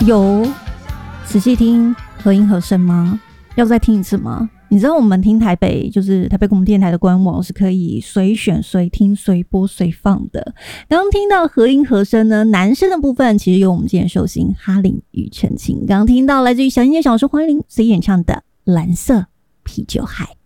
有仔细听合音合声吗？要再听一次吗？你知道我们听台北就是台北广播电台的官网是可以随选随听随播随放的。刚刚听到合音合声呢，男生的部分其实有我们今天寿星哈林与陈晴。刚刚听到来自于小燕姐小说黄韵玲所演唱的蓝色啤酒海。